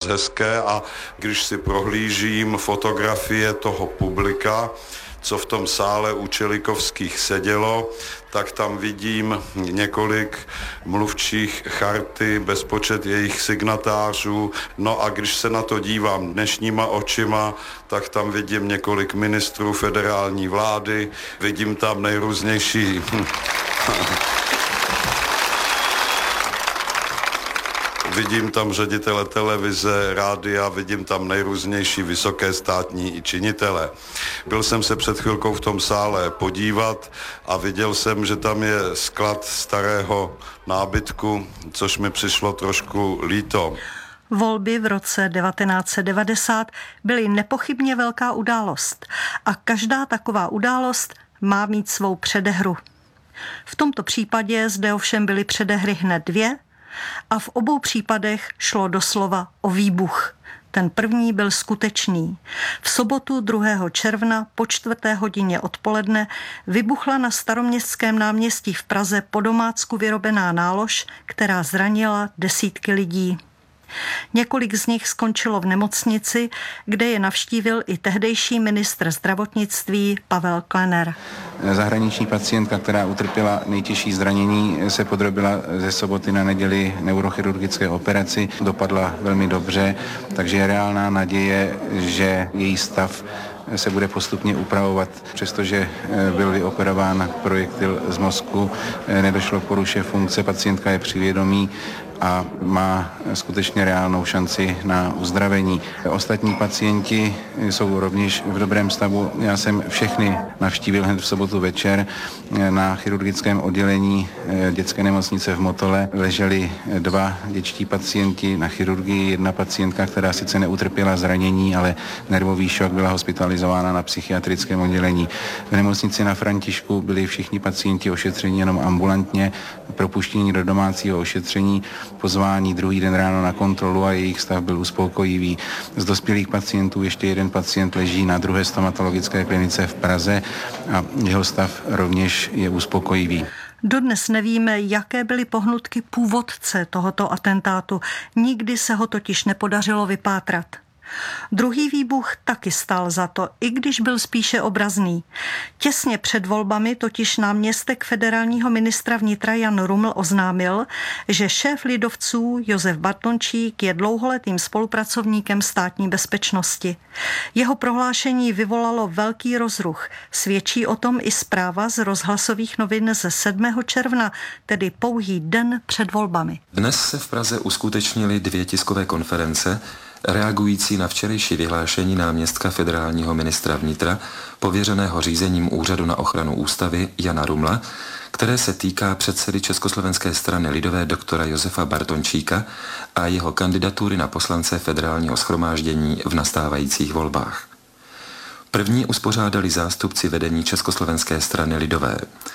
hezké a když si prohlížím fotografie toho publika, co v tom sále u Čelikovských sedělo, tak tam vidím několik mluvčích Charty, bezpočet jejich signatářů. No a když se na to dívám dnešníma očima, tak tam vidím několik ministrů federální vlády, vidím tam nejrůznější vidím tam ředitele televize, rádia, vidím tam nejrůznější vysoké státní i činitele. Byl jsem se před chvilkou v tom sále podívat a viděl jsem, že tam je sklad starého nábytku, což mi přišlo trošku líto. Volby v roce 1990 byly nepochybně velká událost a každá taková událost má mít svou předehru. V tomto případě zde ovšem byly předehry hned dvě a v obou případech šlo doslova o výbuch. Ten první byl skutečný. V sobotu 2. června po 4. hodině odpoledne vybuchla na Staroměstském náměstí v Praze po domácku vyrobená nálož, která zranila desítky lidí. Několik z nich skončilo v nemocnici, kde je navštívil i tehdejší ministr zdravotnictví Pavel Klener. Zahraniční pacientka, která utrpěla nejtěžší zranění, se podrobila ze soboty na neděli neurochirurgické operaci. Dopadla velmi dobře, takže je reálná naděje, že její stav se bude postupně upravovat. Přestože byl vyoperován projektil z mozku, nedošlo k poruše funkce, pacientka je při vědomí a má skutečně reálnou šanci na uzdravení. Ostatní pacienti jsou rovněž v dobrém stavu. Já jsem všechny navštívil hned v sobotu večer. Na chirurgickém oddělení dětské nemocnice v Motole leželi 2 dětští pacienti na chirurgii, 1 pacientka, která sice neutrpěla zranění, ale nervový šok, byla hospitalizována na psychiatrickém oddělení. V nemocnici na Františku byli všichni pacienti ošetřeni jenom ambulantně, propuštění do domácího ošetření, pozvání druhý den ráno na kontrolu a jejich stav byl uspokojivý. Z dospělých pacientů ještě 1 pacient leží na 2. stomatologické klinice v Praze a jeho stav rovněž je uspokojivý. Dodnes nevíme, jaké byly pohnutky původce tohoto atentátu. Nikdy se ho totiž nepodařilo vypátrat. Druhý výbuch taky stál za to, i když byl spíše obrazný. Těsně před volbami totiž náměstek federálního ministra vnitra Jan Ruml oznámil, že šéf lidovců Josef Bartončík je dlouholetým spolupracovníkem státní bezpečnosti. Jeho prohlášení vyvolalo velký rozruch. Svědčí o tom i zpráva z rozhlasových novin ze 7. června, tedy pouhý den před volbami. Dnes se v Praze uskutečnily 2 tiskové konference, reagující na včerejší vyhlášení náměstka federálního ministra vnitra, pověřeného řízením Úřadu na ochranu ústavy Jana Rumla, které se týká předsedy Československé strany lidové doktora Josefa Bartončíka a jeho kandidatury na poslance federálního shromáždění v nastávajících volbách. První uspořádali zástupci vedení Československé strany lidové.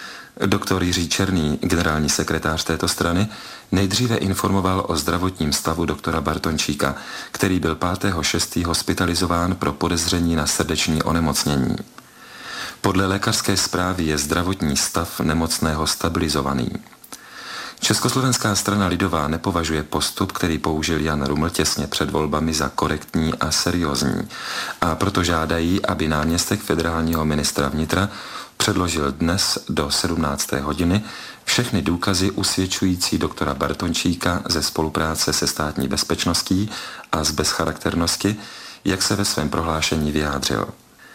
Doktor Jiří Černý, generální sekretář této strany, nejdříve informoval o zdravotním stavu doktora Bartončíka, který byl 5.6. hospitalizován pro podezření na srdeční onemocnění. Podle lékařské zprávy je zdravotní stav nemocného stabilizovaný. Československá strana lidová nepovažuje postup, který použil Jan Ruml těsně před volbami, za korektní a seriózní, a proto žádají, aby náměstek federálního ministra vnitra předložil dnes do 17. hodiny všechny důkazy usvědčující doktora Bartončíka ze spolupráce se státní bezpečností a z bezcharakternosti, jak se ve svém prohlášení vyjádřil.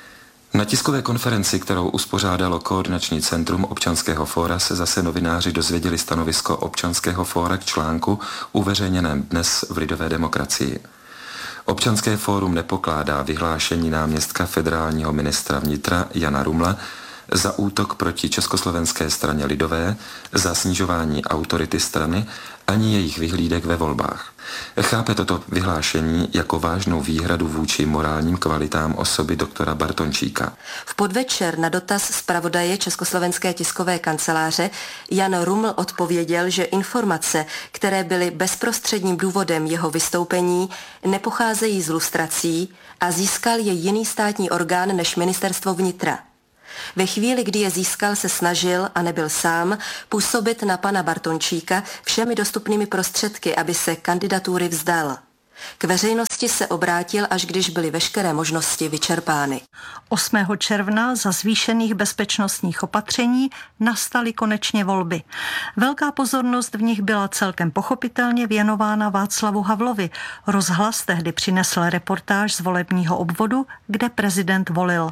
Na tiskové konferenci, kterou uspořádalo Koordinační centrum Občanského fóra, se zase novináři dozvěděli stanovisko Občanského fóra k článku uveřejněném dnes v Lidové demokracii. Občanské fórum nepokládá vyhlášení náměstka federálního ministra vnitra Jana Rumla za útok proti Československé straně lidové, za snižování autority strany ani jejich vyhlídek ve volbách. Chápe toto vyhlášení jako vážnou výhradu vůči morálním kvalitám osoby doktora Bartončíka. V podvečer na dotaz zpravodaje Československé tiskové kanceláře Jan Ruml odpověděl, že informace, které byly bezprostředním důvodem jeho vystoupení, nepocházejí z lustrací a získal je jiný státní orgán než ministerstvo vnitra. Ve chvíli, kdy je získal, se snažil, a nebyl sám, působit na pana Bartončíka všemi dostupnými prostředky, aby se kandidatury vzdal. K veřejnosti se obrátil, až když byly veškeré možnosti vyčerpány. 8. června za zvýšených bezpečnostních opatření nastaly konečně volby. Velká pozornost v nich byla celkem pochopitelně věnována Václavu Havlovi. Rozhlas tehdy přinesl reportáž z volebního obvodu, kde prezident volil.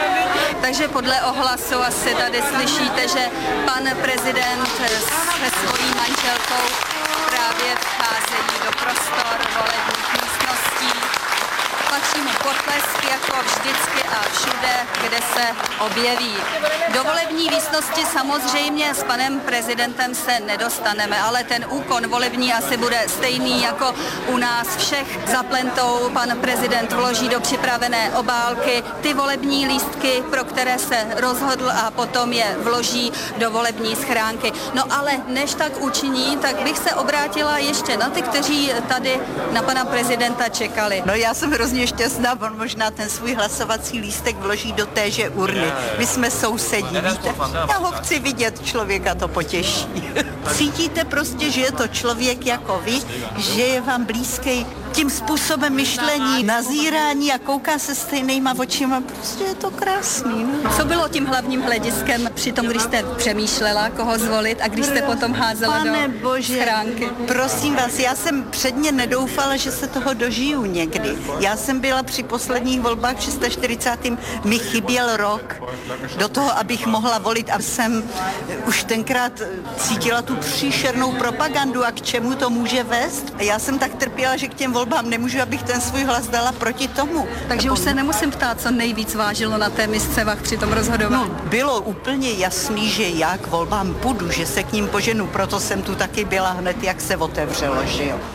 Takže podle ohlasu asi tady slyšíte, že pan prezident se svojí manželkou právě vcházejí do prostor volebních místností. Patří mu potlesk jako vždycky a všude, kde se objeví. Do volební místnosti samozřejmě s panem prezidentem se nedostaneme, ale ten úkon volební asi bude stejný jako u nás všech. Za plentou pan prezident vloží do připravené obálky ty volební lístky, pro které se rozhodl, a potom je vloží do volební schránky. No ale než tak učiní, tak bych se obrátila ještě na ty, kteří tady na pana prezidenta čekali. No já jsem hrozně šťastná, on možná ten svůj hlasovací lístek vloží do téže urny. My jsme sousedí, víte? Já ho chci vidět, člověka to potěší. Cítíte prostě, že je to člověk jako vy, že je vám blízký tím způsobem myšlení, nazírání a kouká se stejnýma očima. Prostě je to krásný. No. Co bylo tím hlavním hlediskem při tom, když jste přemýšlela, koho zvolit, a když jste potom házela do schránky? Prosím vás, já jsem předně nedoufala, že se toho dožiju někdy. Já jsem byla při posledních volbách 640. mi chyběl rok do toho, abych mohla volit, a jsem už tenkrát cítila tu příšernou propagandu a k čemu to může vést. A já jsem tak trpěla, že k těm volbám nemůžu, abych ten svůj hlas dala proti tomu. Takže už se nemusím ptát, co nejvíc vážilo na té misce vah při tom rozhodování. No, bylo úplně jasný, že já k volbám půjdu, že se k ním poženu, proto jsem tu taky byla hned, jak se otevřelo, že jo.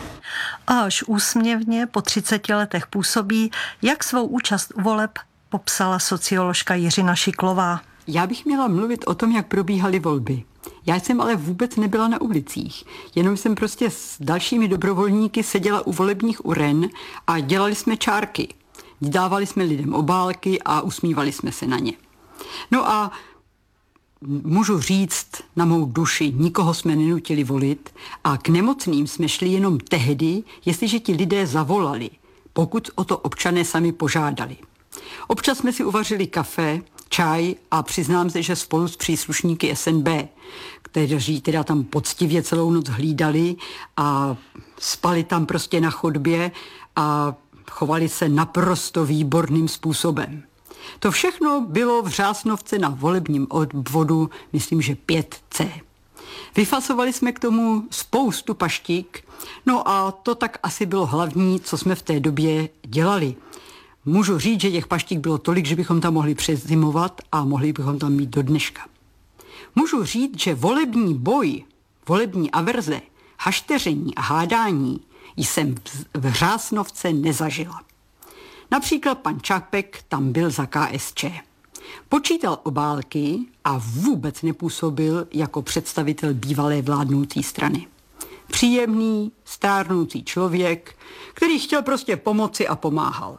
A až úsměvně po 30 letech působí, jak svou účast u voleb popsala socioložka Jiřina Šiklová. Já bych měla mluvit o tom, jak probíhaly volby. Já jsem ale vůbec nebyla na ulicích, jenom jsem prostě s dalšími dobrovolníky seděla u volebních uren a dělali jsme čárky. Dávali jsme lidem obálky a usmívali jsme se na ně. No a můžu říct na mou duši, nikoho jsme nenutili volit a k nemocným jsme šli jenom tehdy, jestliže ti lidé zavolali, pokud o to občané sami požádali. Občas jsme si uvařili kafe, čaj a přiznám se, že spolu s příslušníky SNB, kteří teda tam poctivě celou noc hlídali a spali tam prostě na chodbě a chovali se naprosto výborným způsobem. To všechno bylo v Řásnovce na volebním obvodu, myslím, že 5C. Vyfasovali jsme k tomu spoustu paštík, no a to tak asi bylo hlavní, co jsme v té době dělali. Můžu říct, že těch paštík bylo tolik, že bychom tam mohli přezimovat a mohli bychom tam mít do dneška. Můžu říct, že volební boj, volební averze, hašteření a hádání jsem v Řásnovce nezažila. Například pan Čapek tam byl za KSČ. Počítal obálky a vůbec nepůsobil jako představitel bývalé vládnoucí strany. Příjemný, stárnoucí člověk, který chtěl prostě pomoci a pomáhal.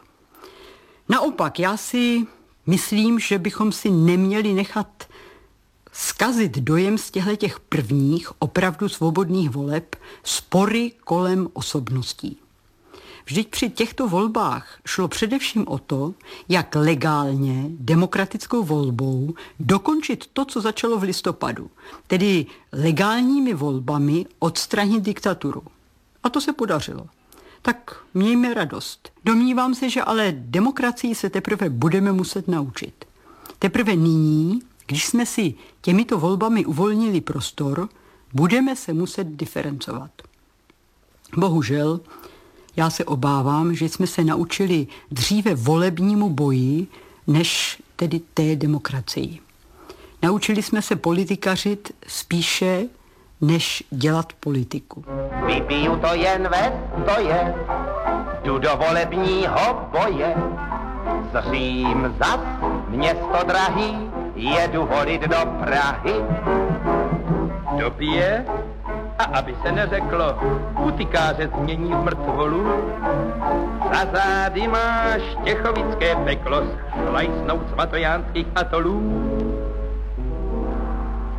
Naopak, já si myslím, že bychom si neměli nechat zkazit dojem z těch prvních opravdu svobodných voleb spory kolem osobností. Vždyť při těchto volbách šlo především o to, jak legálně demokratickou volbou dokončit to, co začalo v listopadu, tedy legálními volbami odstranit diktaturu. A to se podařilo. Tak mějme radost. Domnívám se, že ale demokracii se teprve budeme muset naučit. Teprve nyní, když jsme si těmito volbami uvolnili prostor, budeme se muset diferencovat. Bohužel, já se obávám, že jsme se naučili dříve volebnímu boji, než tedy té demokracii. Naučili jsme se politikařit spíše, než dělat politiku. Vypiju to jen ve stoje, jdu do volebního boje. Zřím zas, město drahý, jedu volit do Prahy. Dopije, a aby se neřeklo, utikáře změní v mrtvolu. Za zády máš těchovické peklo, slajsnout z matojánských atolů.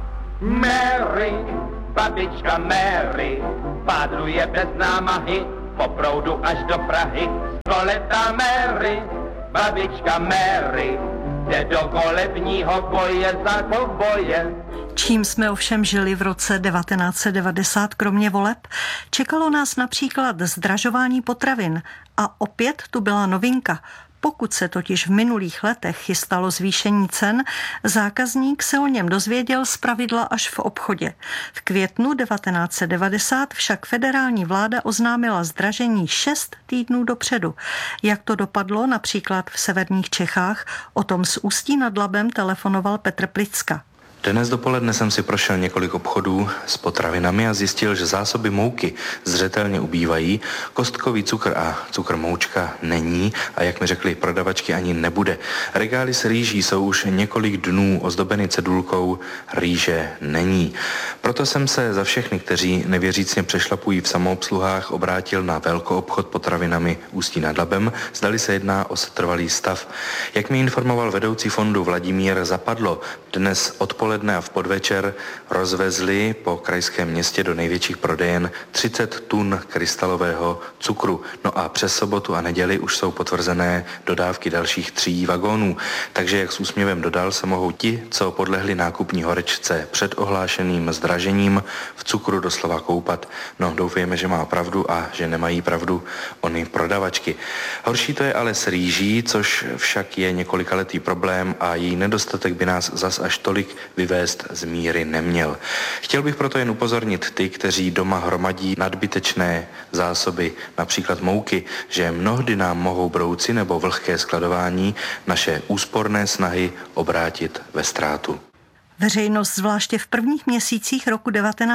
Mary, babička Mary, pádluje bez námahy po proudu až do Prahy. Stoletá Mary, babička Mary, jde do volebního boje za kovboje. Čím jsme ovšem žili v roce 1990 kromě voleb? Čekalo nás například zdražování potravin a opět tu byla novinka. Pokud se totiž v minulých letech chystalo zvýšení cen, zákazník se o něm dozvěděl zpravidla až v obchodě. V květnu 1990 však federální vláda oznámila zdražení 6 týdnů dopředu. Jak to dopadlo například v severních Čechách, o tom z Ústí nad Labem telefonoval Petr Plicka. Dnes dopoledne jsem si prošel několik obchodů s potravinami a zjistil, že zásoby mouky zřetelně ubývají, kostkový cukr a cukr moučka není a jak mi řekli prodavačky ani nebude. Regály s rýží jsou už několik dnů ozdobeny cedulkou rýže není. Proto jsem se za všechny, kteří nevěřícně přešlapují v samoobsluhách, obrátil na velkoobchod potravinami Ústí nad Labem, zdali se jedná o setrvalý stav. Jak mi informoval vedoucí fondu Vladimír Zapadlo, dnes odpoledne a v podvečer rozvezli po krajském městě do největších prodejen 30 tun krystalového cukru. No a přes sobotu a neděli už jsou potvrzené dodávky dalších 3 vagónů. Takže jak s úsměvem dodal, se mohou ti, co podlehli nákupní horečce před ohlášeným zdražením, v cukru doslova koupat. No, doufejme, že má pravdu a že nemají pravdu ony prodavačky. Horší to je ale s rýží, což však je několikaletý problém a její nedostatek by nás zas až tolik vyvést z míry neměl. Chtěl bych proto jen upozornit ty, kteří doma hromadí nadbytečné zásoby, například mouky, že mnohdy nám mohou brouci nebo vlhké skladování naše úsporné snahy obrátit ve ztrátu. Veřejnost zvláště v prvních měsících roku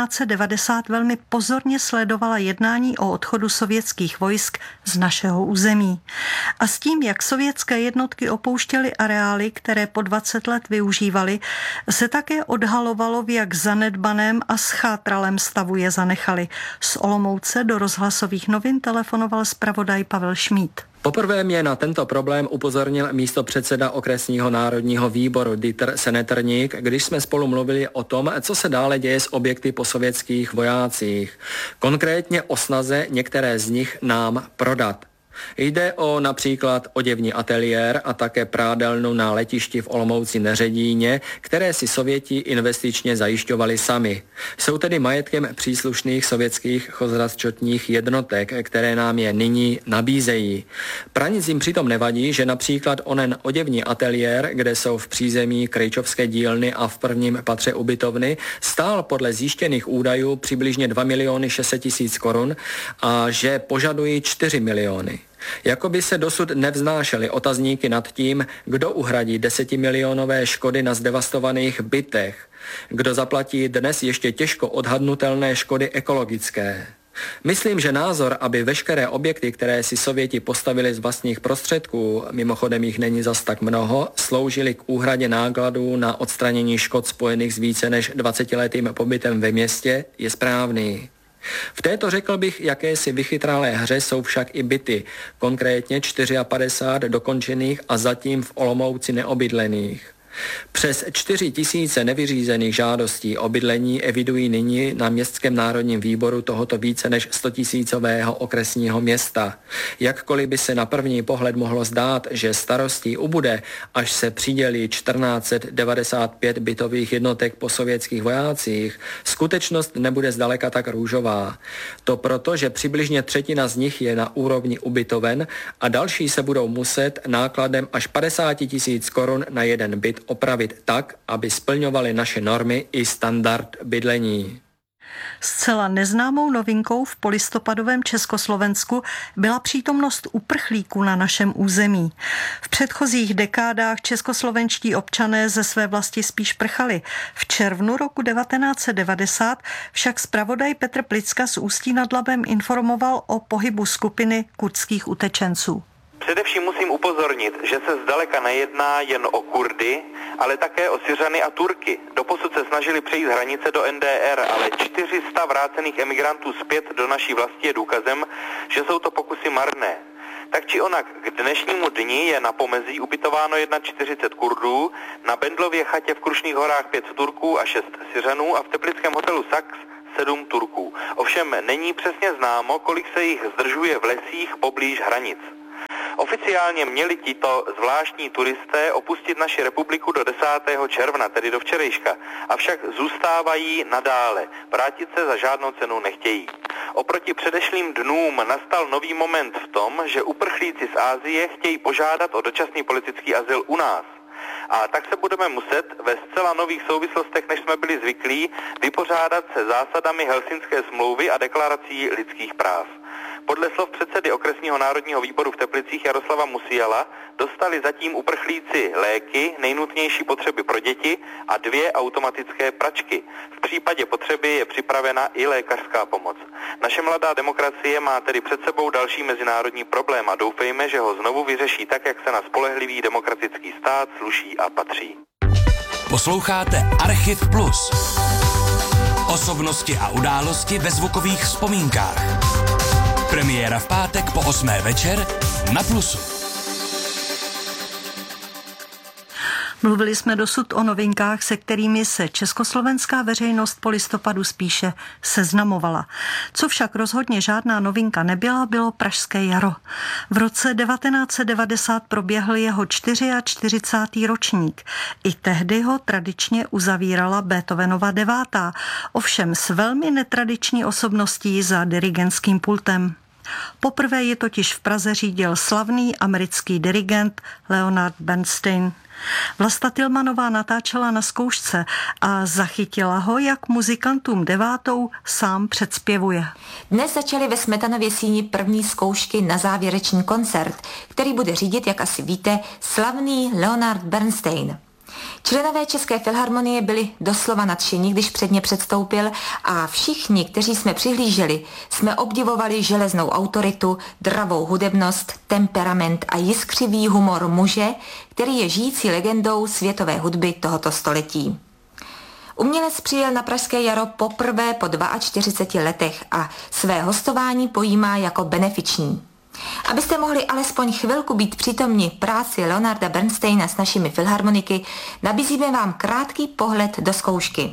1990 velmi pozorně sledovala jednání o odchodu sovětských vojsk z našeho území. A s tím, jak sovětské jednotky opouštěly areály, které po 20 let využívaly, se také odhalovalo, v jak zanedbaném a schátralém stavu je zanechali. Z Olomouce do Rozhlasových novin telefonoval zpravodaj Pavel Šmíd. Poprvé mě na tento problém upozornil místopředseda okresního národního výboru Dieter Senetrník, když jsme spolu mluvili o tom, co se dále děje s objekty po sovětských vojácích. Konkrétně o snaze některé z nich nám prodat. Jde o například oděvní ateliér a také prádelnu na letišti v Olomouci Neředíně, které si Sověti investičně zajišťovali sami. Jsou tedy majetkem příslušných sovětských chozrazčotních jednotek, které nám je nyní nabízejí. Pranic jim přitom nevadí, že například onen oděvní ateliér, kde jsou v přízemí Krejčovské dílny a v prvním patře ubytovny, stál podle zjištěných údajů přibližně 2 600 000 korun a že požadují 4 miliony. Jakoby se dosud nevznášely otazníky nad tím, kdo uhradí 10milionové škody na zdevastovaných bytech, kdo zaplatí dnes ještě těžko odhadnutelné škody ekologické. Myslím, že názor, aby veškeré objekty, které si Sověti postavili z vlastních prostředků, mimochodem jich není zas tak mnoho, sloužily k úhradě nákladů na odstranění škod spojených s více než 20letým pobytem ve městě, je správný. V této, řekl bych, jakési vychytralé hře jsou však i byty, konkrétně 54 dokončených a zatím v Olomouci neobydlených. Přes 4 000 nevyřízených žádostí o bydlení evidují nyní na Městském národním výboru tohoto více než 100 000 okresního města. Jakkoliv by se na první pohled mohlo zdát, že starostí ubude, až se přidělí 1495 bytových jednotek po sovětských vojácích, skutečnost nebude zdaleka tak růžová. To proto, že přibližně 1/3 z nich je na úrovni ubytoven a další se budou muset nákladem až 50 000 korun na jeden byt opravit tak, aby splňovaly naše normy i standard bydlení. Zcela neznámou novinkou v polistopadovém Československu byla přítomnost uprchlíků na našem území. V předchozích dekádách českoslovenští občané ze své vlasti spíš prchali. V červnu roku 1990 však zpravodaj Petr Plicka z Ústí nad Labem informoval o pohybu skupiny kurdských utečenců. Především musím upozornit, že se zdaleka nejedná jen o Kurdy, ale také o Syřany a Turky. Doposud se snažili přejít hranice do NDR, ale 400 vrácených emigrantů zpět do naší vlasti je důkazem, že jsou to pokusy marné. Tak či onak, k dnešnímu dni je na Pomezí ubytováno 41 Kurdů, na Bendlově chatě v Krušných horách 5 Turků a 6 Syřanů a v teplickém hotelu Sax 7 Turků. Ovšem není přesně známo, kolik se jich zdržuje v lesích poblíž hranic. Oficiálně měli tito zvláštní turisté opustit naši republiku do 10. června, tedy do včerejška, avšak zůstávají nadále. Vrátit se za žádnou cenu nechtějí. Oproti předešlým dnům nastal nový moment v tom, že uprchlíci z Asie chtějí požádat o dočasný politický azyl u nás. A tak se budeme muset ve zcela nových souvislostech, než jsme byli zvyklí, vypořádat se zásadami Helsinské smlouvy a deklarací lidských práv. Podle slov předsedy okresního národního výboru v Teplicích Jaroslava Musiala dostali zatím uprchlíci léky, nejnutnější potřeby pro děti a 2 automatické pračky. V případě potřeby je připravena i lékařská pomoc. Naše mladá demokracie má tedy před sebou další mezinárodní problém a doufejme, že ho znovu vyřeší tak, jak se na spolehlivý demokratický stát sluší a patří. Posloucháte Archiv Plus. Osobnosti a události ve zvukových vzpomínkách. Premiéra v pátek po 8. večer na Plusu. Mluvili jsme dosud o novinkách, se kterými se československá veřejnost po listopadu spíše seznamovala. Co však rozhodně žádná novinka nebyla, bylo Pražské jaro. V roce 1990 proběhl jeho 44. ročník. I tehdy ho tradičně uzavírala Beethovenova 9., ovšem s velmi netradiční osobností za dirigentským pultem. Poprvé ji totiž v Praze řídil slavný americký dirigent Leonard Bernstein. Vlasta Tilmanová natáčela na zkoušce a zachytila ho, jak muzikantům 9. sám předspěvuje. Dnes začaly ve Smetanově síni první zkoušky na závěrečný koncert, který bude řídit, jak asi víte, slavný Leonard Bernstein. Členové České filharmonie byli doslova nadšení, když před ně předstoupil a všichni, kteří jsme přihlíželi, jsme obdivovali železnou autoritu, dravou hudebnost, temperament a jiskřivý humor muže, který je žijící legendou světové hudby tohoto století. Umělec přijel na Pražské jaro poprvé po 42 letech a své hostování pojímá jako benefiční. Abyste mohli alespoň chvilku být přítomni práci Leonarda Bernsteina s našimi filharmoniky, nabízíme vám krátký pohled do zkoušky.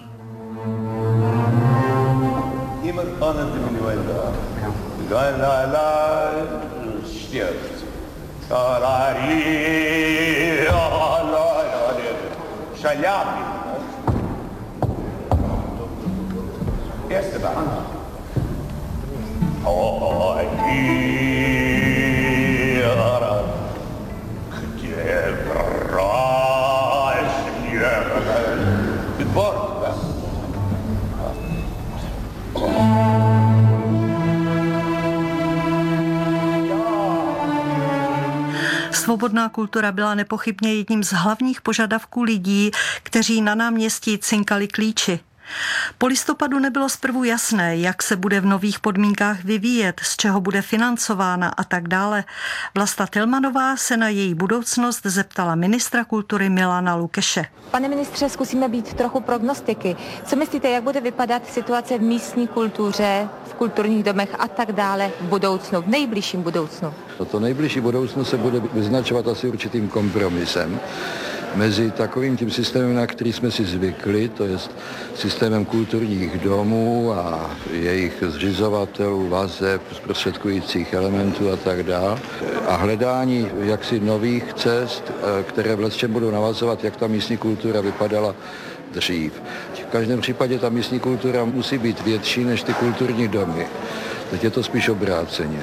Svobodná kultura byla nepochybně jedním z hlavních požadavků lidí, kteří na náměstí cinkali klíči. Po listopadu nebylo zprvu jasné, jak se bude v nových podmínkách vyvíjet, z čeho bude financována a tak dále. Vlasta Tilmanová se na její budoucnost zeptala ministra kultury Milana Lukeše. Pane ministře, zkusíme být trochu prognostiky. Co myslíte, jak bude vypadat situace v místní kultuře, v kulturních domech a tak dále v budoucnu, v nejbližším budoucnu? To nejbližší budoucnu se bude vyznačovat asi určitým kompromisem mezi takovým tím systémem, na který jsme si zvykli, to je systémem kulturních domů a jejich zřizovatelů, vazeb, zprostředkujících elementů a tak dále. A hledání jaksi nových cest, které vlastně budou navazovat, jak ta místní kultura vypadala dřív. V každém případě ta místní kultura musí být větší než ty kulturní domy. Teď je to spíš obráceně.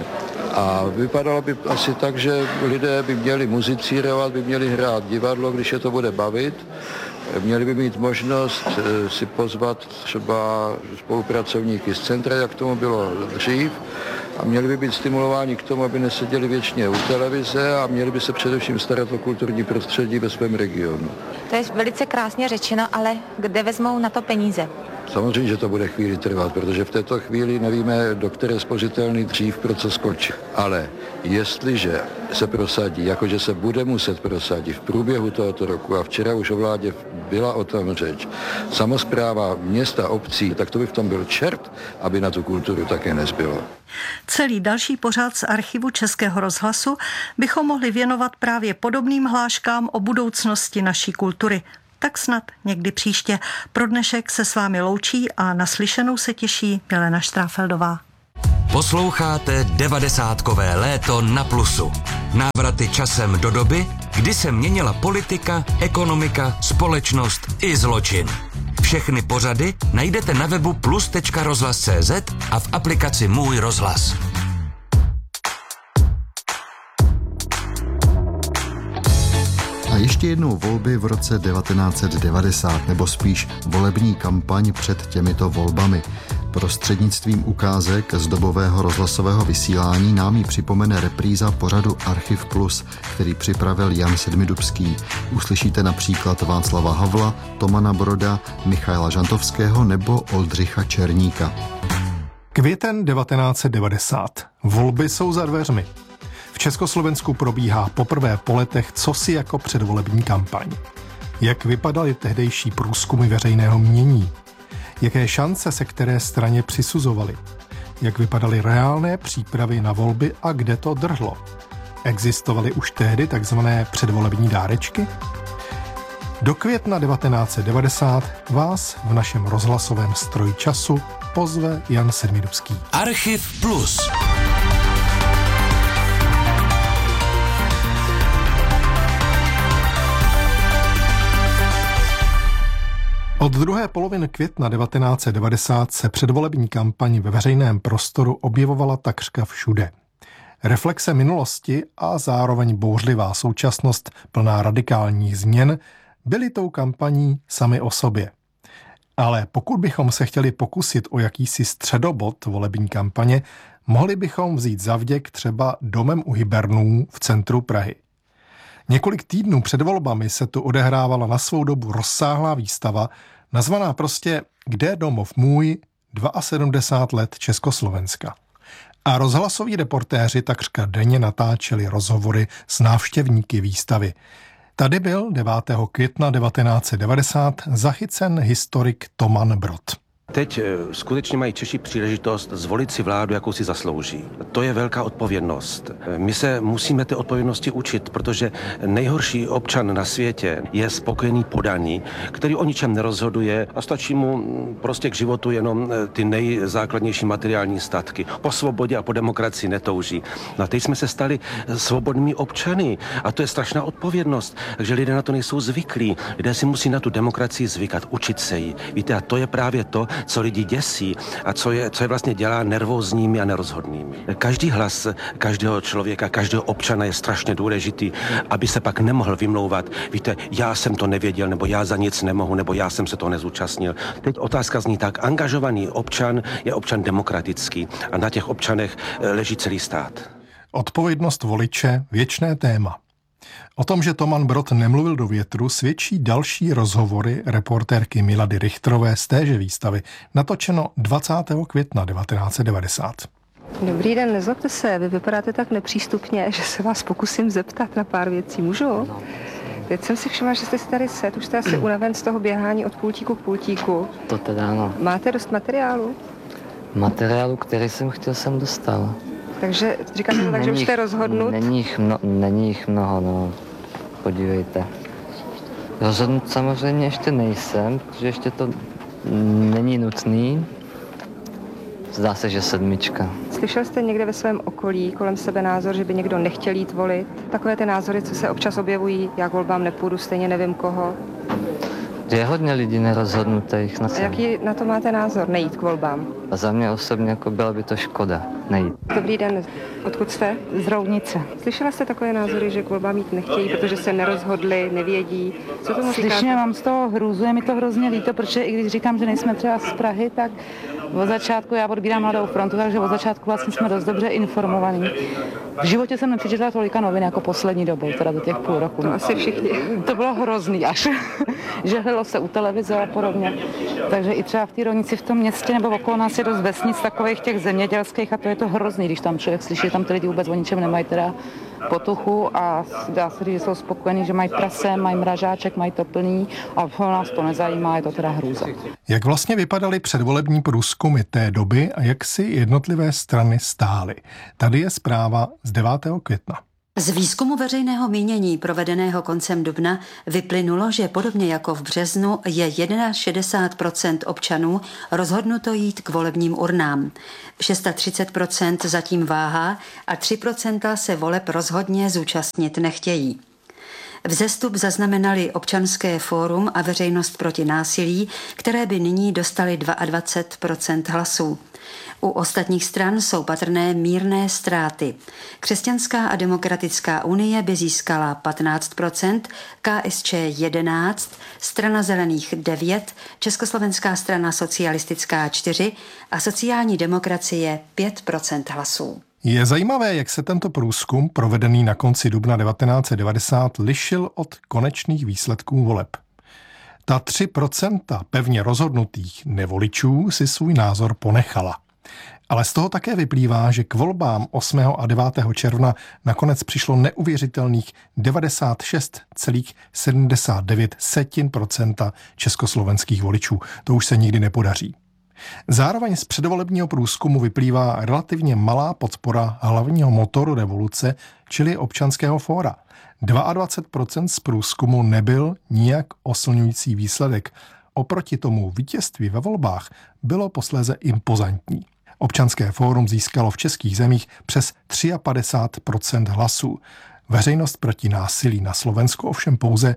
A vypadalo by asi tak, že lidé by měli muzicírovat, by měli hrát divadlo, když je to bude bavit. Měli by mít možnost si pozvat třeba spolupracovníky z centra, jak tomu bylo dřív. A měli by být stimulováni k tomu, aby neseděli věčně u televize a měli by se především starat o kulturní prostředí ve svém regionu. To je velice krásně řečeno, ale kde vezmou na to peníze? Samozřejmě, že to bude chvíli trvat, protože v této chvíli nevíme, do které spořitelný dřív pro co skočí. Ale jestliže se prosadí, jakože se bude muset prosadit v průběhu tohoto roku, a včera už o vládě byla o tom řeč, samospráva města, obcí, tak to by v tom byl čert, aby na tu kulturu také nezbylo. Celý další pořad z archivu Českého rozhlasu bychom mohli věnovat právě podobným hláškám o budoucnosti naší kultury. Tak snad někdy příště. Pro dnešek se s vámi loučí a naslyšenou se těší Milena Štráfeldová. Posloucháte 90kové léto na Plusu. Návraty časem do doby, kdy se měnila politika, ekonomika, společnost i zločin. Všechny pořady najdete na webu plus.rozhlas.cz a v aplikaci Můj rozhlas. A ještě jednou volby v roce 1990, nebo spíš volební kampaň před těmito volbami. Prostřednictvím ukázek z dobového rozhlasového vysílání nám ji připomene repríza pořadu Archiv Plus, který připravil Jan Sedmidubský. Uslyšíte například Václava Havla, Tomana Broda, Michaila Žantovského nebo Oldřicha Černíka. Květen 1990. Volby jsou za dveřmi. V Československu probíhá poprvé po letech cosi jako předvolební kampaň. Jak vypadaly tehdejší průzkumy veřejného mínění? Jaké šance se které straně přisuzovaly? Jak vypadaly reálné přípravy na volby a kde to drhlo? Existovaly už tehdy takzvané předvolební dárečky? Do května 1990 vás v našem rozhlasovém stroji času pozve Jan Sedmidubský. Archiv Plus. Od druhé poloviny května 1990 se předvolební kampaň ve veřejném prostoru objevovala takřka všude. Reflexe minulosti a zároveň bouřlivá současnost plná radikálních změn byly tou kampaní sami o sobě. Ale pokud bychom se chtěli pokusit o jakýsi středobod volební kampaně, mohli bychom vzít za vděk třeba Domem u Hybernů v centru Prahy. Několik týdnů před volbami se tu odehrávala na svou dobu rozsáhlá výstava, nazvaná prostě Kde je domov můj? 72 let Československa. A rozhlasoví reportéři takřka denně natáčeli rozhovory s návštěvníky výstavy. Tady byl 9. května 1990 zachycen historik Toman Brod. Teď skutečně mají Češi příležitost zvolit si vládu, jakou si zaslouží. To je velká odpovědnost. My se musíme té odpovědnosti učit, protože nejhorší občan na světě je spokojený podaný, který o ničem nerozhoduje a stačí mu prostě k životu jenom ty nejzákladnější materiální statky. Po svobodě a po demokracii netouží. No a teď jsme se stali svobodnými občany a to je strašná odpovědnost. Takže lidé na to nejsou zvyklí. Lidé si musí na tu demokracii zvykat, učit se jí. Víte, a to je právě to, co lidi děsí a co je vlastně dělá nervózními a nerozhodnými. Každý hlas každého člověka, každého občana je strašně důležitý, aby se pak nemohl vymlouvat. Víte, já jsem to nevěděl, nebo já za nic nemohu, nebo já jsem se toho nezúčastnil. Teď otázka zní tak, angažovaný občan je občan demokratický a na těch občanech leží celý stát. Odpovědnost voliče, věčné téma. O tom, že Toman Brod nemluvil do větru, svědčí další rozhovory reportérky Milady Richterové z téže výstavy, natočeno 20. května 1990. Dobrý den, nezlobte se, vy vypadáte tak nepřístupně, že se vás pokusím zeptat na pár věcí, můžu? No. Teď jsem si všimla, že jste si tady set, už jste asi unaven z toho běhání od pultíku k pultíku. To teda ano. Máte dost materiálu? Materiálu, který jsem chtěl, jsem dostal. Takže říkáte to tak, že už jste rozhodnut? Není jich mnoho, no. Podívejte. Rozhodnut samozřejmě ještě nejsem, protože ještě to není nutný. Zdá se, že 7. Slyšel jste někde ve svém okolí kolem sebe názor, že by někdo nechtěl jít volit? Takové ty názory, co se občas objevují, já k volbám nepůjdu, stejně nevím koho. Je hodně lidí nerozhodnutých. A jaký na to máte názor, nejít k volbám? A za mě osobně jako byla by to škoda nejít. Dobrý den, odkud jste? Z Roudnice. Slyšela jste takové názory, že k volbám jít nechtějí, protože se nerozhodli, nevědí? Co tomu říkáte? Slyšně mám z toho hrůzu, je mi to hrozně líto, protože i když říkám, že nejsme třeba z Prahy, tak od začátku já odbírám Mladou frontu, takže od začátku vlastně jsme dost dobře informovaní. V životě jsem nepřečetla tolika novin jako poslední dobou, teda do těch půl roku. To asi všichni. To bylo hrozný až. Žehlilo se u televize a podobně. Takže i třeba v té Roudnici v tom městě nebo okolo nás je dost vesnic takových těch zemědělských a to je to hrozný, když tam člověk slyší, že tam ty lidi vůbec o ničem nemají teda potuchu a dá se říct, že jsou spokojení, že mají prase, mají mražáček, mají to plný a nás to nezajímá, je to teda hrůza. Jak vlastně vypadaly předvolební průzkumy té doby a jak si jednotlivé strany stály? Tady je zpráva z 9. května. Z výzkumu veřejného mínění provedeného koncem dubna vyplynulo, že podobně jako v březnu je 61% občanů rozhodnuto jít k volebním urnám. 36% zatím váhá a 3% se voleb rozhodně zúčastnit nechtějí. Vzestup zaznamenali Občanské fórum a Veřejnost proti násilí, které by nyní dostaly 22% hlasů. U ostatních stran jsou patrné mírné ztráty. Křesťanská a demokratická unie by získala 15%, KSČ 11%, Strana zelených 9%, Československá strana socialistická 4% a sociální demokracie 5% hlasů. Je zajímavé, jak se tento průzkum, provedený na konci dubna 1990, lišil od konečných výsledků voleb. Ta 3% pevně rozhodnutých nevoličů si svůj názor ponechala. Ale z toho také vyplývá, že k volbám 8. a 9. června nakonec přišlo neuvěřitelných 96,79% československých voličů. To už se nikdy nepodaří. Zároveň z předvolebního průzkumu vyplývá relativně malá podpora hlavního motoru revoluce, čili Občanského fóra. 22% z průzkumu nebyl nijak oslňující výsledek. Oproti tomu vítězství ve volbách bylo posléze impozantní. Občanské fórum získalo v českých zemích přes 53% hlasů. Veřejnost proti násilí na Slovensku ovšem pouze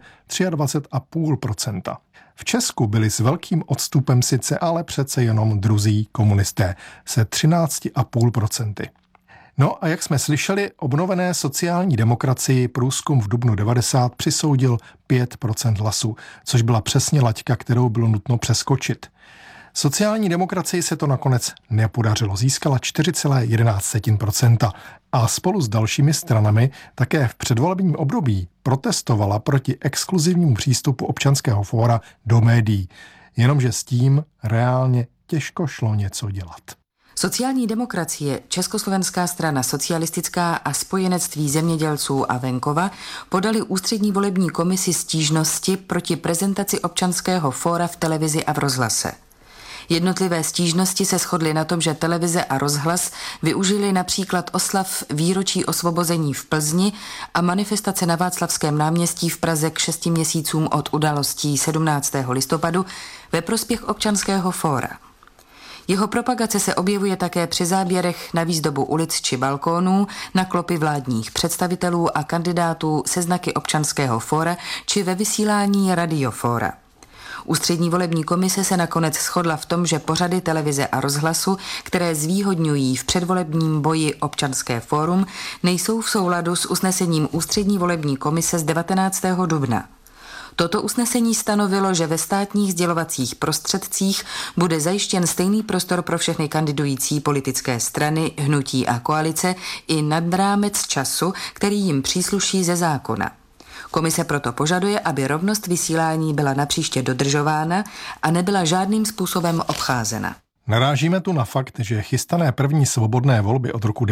23,5%. V Česku byli s velkým odstupem sice, ale přece jenom druzí komunisté se 13,5%. No a jak jsme slyšeli, obnovené sociální demokracii průzkum v dubnu 90 přisoudil 5% hlasů, což byla přesně laťka, kterou bylo nutno přeskočit. Sociální demokracii se to nakonec nepodařilo, získala 4,11% a spolu s dalšími stranami také v předvolebním období protestovala proti exkluzivnímu přístupu Občanského fóra do médií, jenomže s tím reálně těžko šlo něco dělat. Sociální demokracie, Československá strana socialistická a Spojenectví zemědělců a venkova podali ústřední volební komisi stížnosti proti prezentaci Občanského fóra v televizi a v rozhlase. Jednotlivé stížnosti se shodly na tom, že televize a rozhlas využili například oslav výročí osvobození v Plzni a manifestace na Václavském náměstí v Praze k 6 měsícům od událostí 17. listopadu ve prospěch Občanského fóra. Jeho propagace se objevuje také při záběrech na výzdobu ulic či balkónů, na klopy vládních představitelů a kandidátů se znaky Občanského fóra či ve vysílání radiofóra. Ústřední volební komise se nakonec shodla v tom, že pořady televize a rozhlasu, které zvýhodňují v předvolebním boji Občanské fórum, nejsou v souladu s usnesením Ústřední volební komise z 19. dubna. Toto usnesení stanovilo, že ve státních sdělovacích prostředcích bude zajištěn stejný prostor pro všechny kandidující politické strany, hnutí a koalice i nad rámec času, který jim přísluší ze zákona. Komise proto požaduje, aby rovnost vysílání byla napříště dodržována a nebyla žádným způsobem obcházena. Narážíme tu na fakt, že chystané první svobodné volby od roku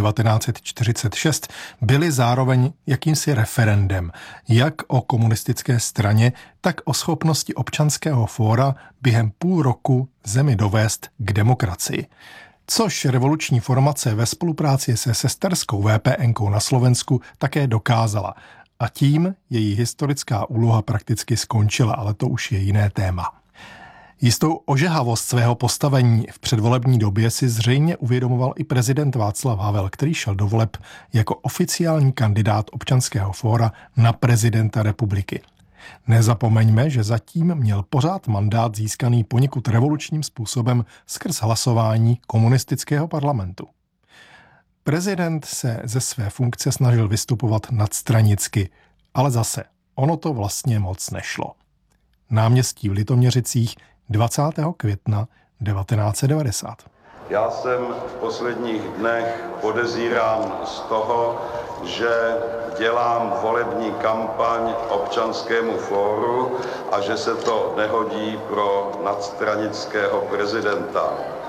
1946 byly zároveň jakýmsi referendem, jak o komunistické straně, tak o schopnosti Občanského fóra během půl roku zemi dovést k demokracii. Což revoluční formace ve spolupráci se sesterskou VPN-kou na Slovensku také dokázala. A tím její historická úloha prakticky skončila, ale to už je jiné téma. Jistou ožehavost svého postavení v předvolební době si zřejmě uvědomoval i prezident Václav Havel, který šel do voleb jako oficiální kandidát Občanského fóra na prezidenta republiky. Nezapomeňme, že zatím měl pořád mandát získaný poněkud revolučním způsobem skrz hlasování komunistického parlamentu. Prezident se ze své funkce snažil vystupovat nadstranicky, ale zase ono to vlastně moc nešlo. Náměstí v Litoměřicích 20. května 1990. Já jsem v posledních dnech podezírán z toho, že dělám volební kampaň Občanskému fóru a že se to nehodí pro nadstranického prezidenta.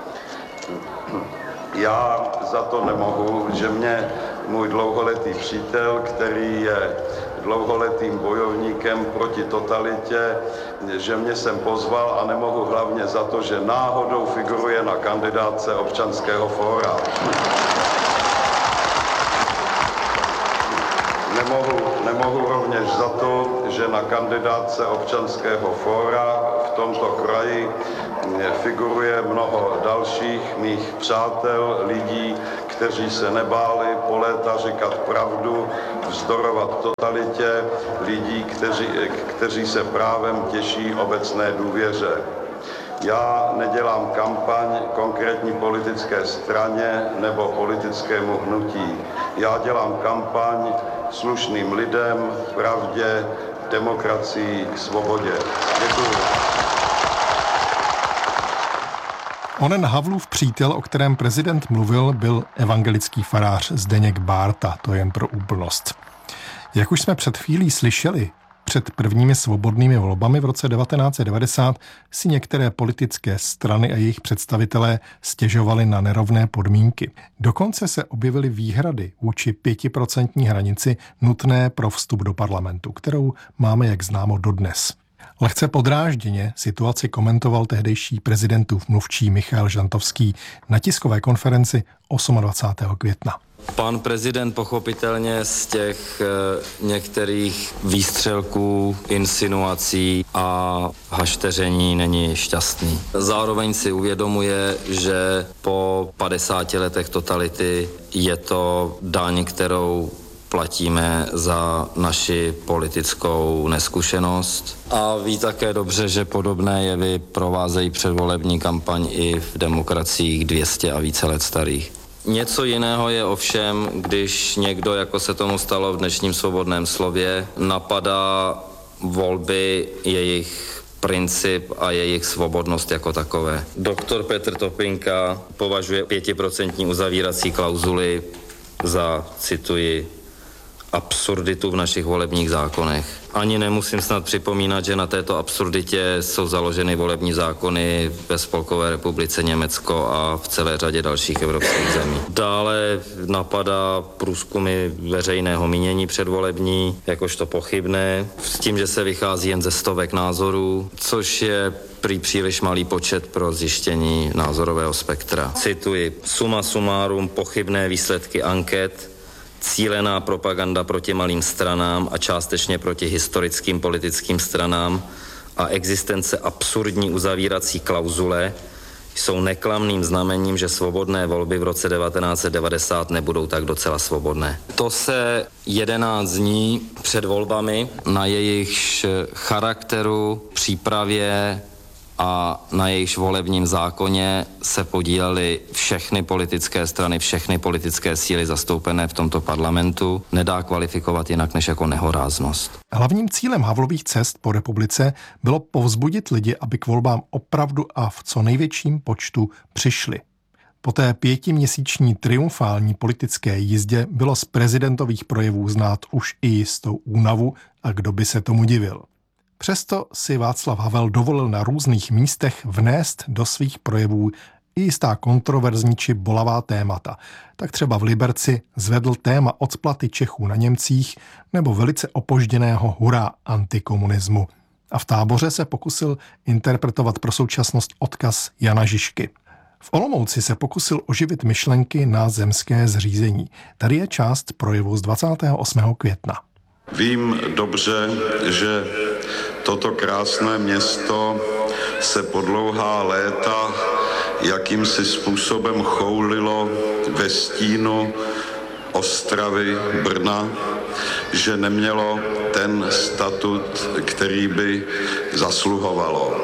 Já za to nemohu, že mě můj dlouholetý přítel, který je dlouholetým bojovníkem proti totalitě, že mě sem pozval a nemohu hlavně za to, že náhodou figuruje na kandidátce Občanského fóra. Nemohu rovněž za to, že na kandidátce občanského fóra v tomto kraji figuruje mnoho dalších mých přátel, lidí, kteří se nebáli po léta říkat pravdu, vzdorovat totalitě, lidí, kteří se právem těší obecné důvěře. Já nedělám kampaň konkrétní politické straně nebo politickému hnutí. Já dělám kampaň slušným lidem, pravdě, demokracii, svobodě. Děkuji. Onen Havlův přítel, o kterém prezident mluvil, byl evangelický farář Zdeněk Bárta, to jen pro úplnost. Jak už jsme před chvílí slyšeli, před prvními svobodnými volbami v roce 1990 si některé politické strany a jejich představitelé stěžovali na nerovné podmínky. Dokonce se objevily výhrady vůči 5% hranici nutné pro vstup do parlamentu, kterou máme, jak známo, dodnes. Lehce podrážděně situaci komentoval tehdejší prezidentův mluvčí Michael Žantovský na tiskové konferenci 28. května. Pan prezident pochopitelně z těch některých výstřelků, insinuací a hašteření není šťastný. Zároveň si uvědomuje, že po 50 letech totality je to daň, kterou platíme za naši politickou neskušenost. A ví také dobře, že podobné jevy provázejí předvolební kampaň i v demokraciích 200 a více let starých. Něco jiného je ovšem, když někdo, jako se tomu stalo v dnešním Svobodném slově, napadá volby, jejich princip a jejich svobodnost jako takové. Doktor Petr Topinka považuje 5% uzavírací klauzuli za, cituji, absurditu v našich volebních zákonech. Ani nemusím snad připomínat, že na této absurditě jsou založeny volební zákony ve Spolkové republice Německo a v celé řadě dalších evropských zemí. Dále napadá průzkumy veřejného mínění předvolební, jakožto pochybné, s tím, že se vychází jen ze stovek názorů, což je prý příliš malý počet pro zjištění názorového spektra. Cituji, suma sumárum pochybné výsledky anket, cílená propaganda proti malým stranám a částečně proti historickým politickým stranám a existence absurdní uzavírací klauzule jsou neklamným znamením, že svobodné volby v roce 1990 nebudou tak docela svobodné. To se 11 dní před volbami, na jejichž charakteru, přípravě a na jejichž volebním zákoně se podílely všechny politické strany, všechny politické síly zastoupené v tomto parlamentu, nedá kvalifikovat jinak než jako nehoráznost. Hlavním cílem Havlových cest po republice bylo povzbudit lidi, aby k volbám opravdu a v co největším počtu přišli. Po té 5měsíční triumfální politické jízdě bylo z prezidentových projevů znát už i jistou únavu a kdo by se tomu divil. Přesto si Václav Havel dovolil na různých místech vnést do svých projevů i jistá kontroverzní či bolavá témata. Tak třeba v Liberci zvedl téma odsplaty Čechů na Němcích nebo velice opožděného hurá antikomunismu. A v Táboře se pokusil interpretovat pro současnost odkaz Jana Žižky. V Olomouci se pokusil oživit myšlenky na zemské zřízení. Tady je část projevu z 28. května. Vím dobře, že toto krásné město se po dlouhá léta jakýmsi způsobem choulilo ve stínu Ostravy, Brna, že nemělo ten statut, který by zasluhovalo.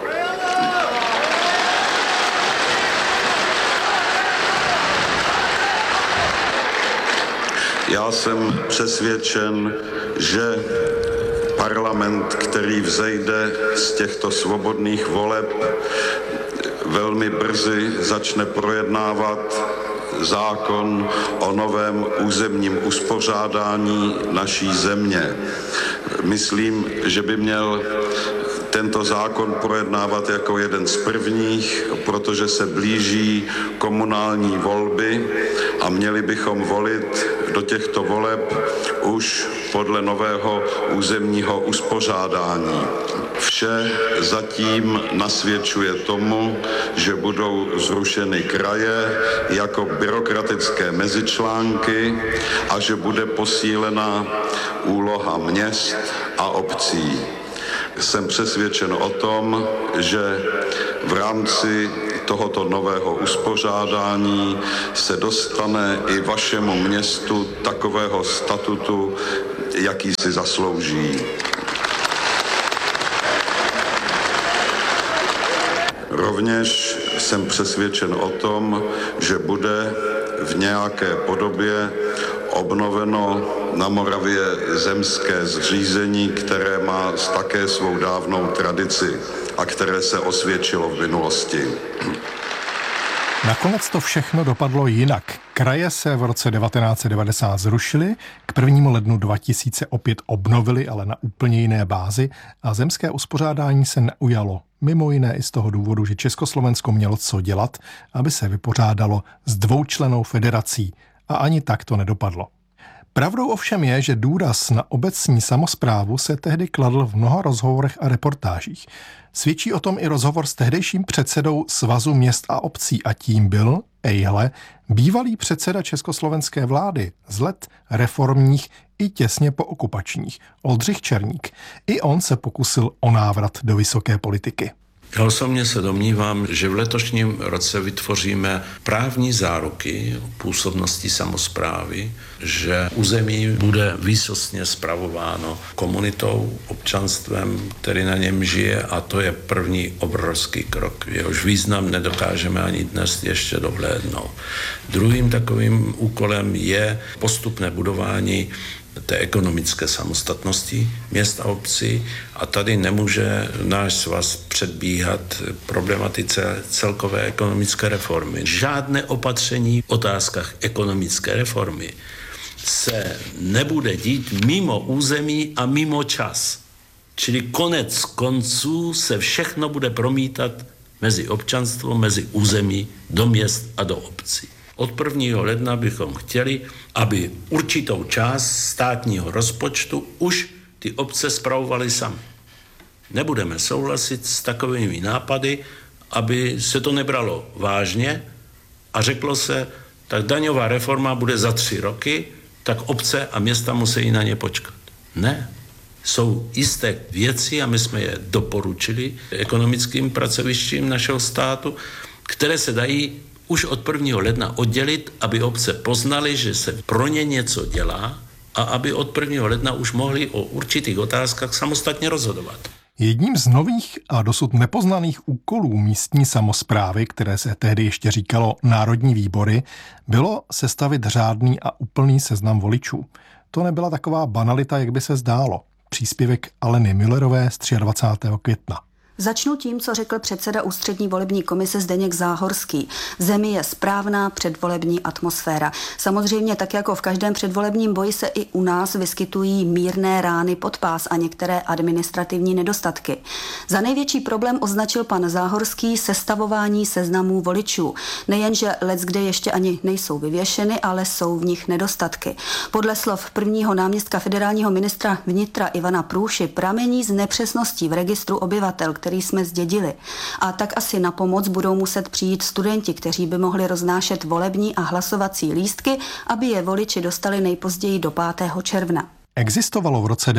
Já jsem přesvědčen, že parlament, který vzejde z těchto svobodných voleb, velmi brzy začne projednávat zákon o novém územním uspořádání naší země. Myslím, že by měl tento zákon projednávat jako jeden z prvních, protože se blíží komunální volby a měli bychom volit do těchto voleb už podle nového územního uspořádání. Vše zatím nasvědčuje tomu, že budou zrušeny kraje jako byrokratické mezičlánky a že bude posílena úloha měst a obcí. Jsem přesvědčen o tom, že v rámci tohoto nového uspořádání se dostane i vašemu městu takového statutu, jaký si zaslouží. Rovněž jsem přesvědčen o tom, že bude v nějaké podobě obnoveno na Moravě zemské zřízení, které má také svou dávnou tradici a které se osvědčilo v minulosti. Nakonec to všechno dopadlo jinak. Kraje se v roce 1990 zrušily, k 1. lednu 2000 opět obnovily, ale na úplně jiné bázi a zemské uspořádání se neujalo. Mimo jiné i z toho důvodu, že Československo mělo co dělat, aby se vypořádalo s dvoučlennou federací a ani tak to nedopadlo. Pravdou ovšem je, že důraz na obecní samosprávu se tehdy kladl v mnoha rozhovorech a reportážích. Svědčí o tom i rozhovor s tehdejším předsedou Svazu měst a obcí a tím byl, ejhle, bývalý předseda československé vlády z let reformních i těsně pookupačních, Oldřich Černík. I on se pokusil o návrat do vysoké politiky. Já osobně se domnívám, že v letošním roce vytvoříme právní záruky o působnosti samosprávy, že území bude výsostně spravováno komunitou, občanstvem, který na něm žije a to je první obrovský krok. Jehož význam nedokážeme ani dnes ještě dohlédnout. Druhým takovým úkolem je postupné budování té ekonomické samostatnosti měst a obcí a tady nemůže náš svaz předbíhat problematice celkové ekonomické reformy. Žádné opatření v otázkách ekonomické reformy se nebude dít mimo území a mimo čas. Čili konec konců se všechno bude promítat mezi občanstvo, mezi území, do měst a do obcí. Od 1. ledna bychom chtěli, aby určitou část státního rozpočtu už ty obce spravovaly samy. Nebudeme souhlasit s takovými nápady, aby se to nebralo vážně a řeklo se, tak daňová reforma bude za 3 roky, tak obce a města musí na ně počkat. Ne. Jsou jisté věci, a my jsme je doporučili ekonomickým pracovištím našeho státu, které se dají už od 1. ledna oddělit, aby obce poznaly, že se pro ně něco dělá a aby od 1. ledna už mohli o určitých otázkách samostatně rozhodovat. Jedním z nových a dosud nepoznaných úkolů místní samosprávy, které se tehdy ještě říkalo národní výbory, bylo sestavit řádný a úplný seznam voličů. To nebyla taková banalita, jak by se zdálo. Příspěvek Aleny Müllerové z 23. května. Začnu tím, co řekl předseda Ústřední volební komise Zdeněk Záhorský. V zemi je správná předvolební atmosféra. Samozřejmě tak jako v každém předvolebním boji se i u nás vyskytují mírné rány pod pás a některé administrativní nedostatky. Za největší problém označil pan Záhorský sestavování seznamů voličů. Nejenže leckde ještě ani nejsou vyvěšeny, ale jsou v nich nedostatky. Podle slov prvního náměstka federálního ministra vnitra Ivana Průši pramení z nepřesností v registru obyvatel, který jsme zdědili. A tak asi na pomoc budou muset přijít studenti, kteří by mohli roznášet volební a hlasovací lístky, aby je voliči dostali nejpozději do 5. června. Existovalo v roce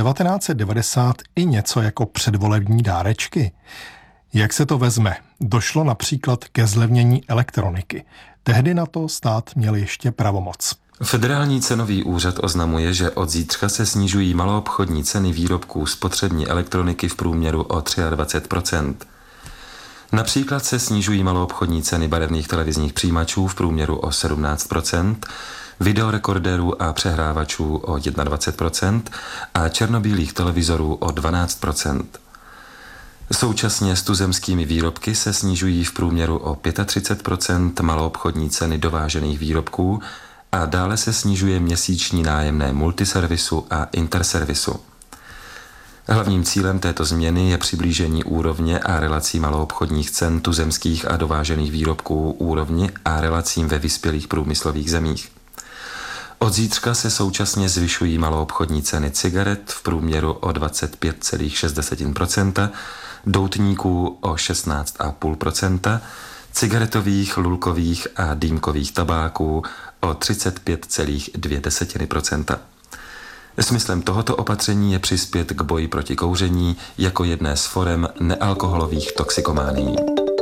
1990 i něco jako předvolební dárečky. Jak se to vezme? Došlo například ke zlevnění elektroniky. Tehdy na to stát měl ještě pravomoc. Federální cenový úřad oznamuje, že od zítřka se snižují maloobchodní ceny výrobků spotřební elektroniky v průměru o 23%. Například se snižují maloobchodní ceny barevných televizních přijímačů v průměru o 17%, videorekordérů a přehrávačů o 21% a černobílých televizorů o 12%. Současně s tuzemskými výrobky se snižují v průměru o 35% maloobchodní ceny dovážených výrobků a dále se snižuje měsíční nájemné multiservisu a interservisu. Hlavním cílem této změny je přiblížení úrovně a relací maloobchodních cen tuzemských a dovážených výrobků úrovni a relacím ve vyspělých průmyslových zemích. Od zítřka se současně zvyšují maloobchodní ceny cigaret v průměru o 25,6%, doutníků o 16,5%, cigaretových, lulkových a dýmkových tabáků o 35,2%. Smyslem tohoto opatření je přispět k boji proti kouření jako jedné z forem nealkoholových toxikománií.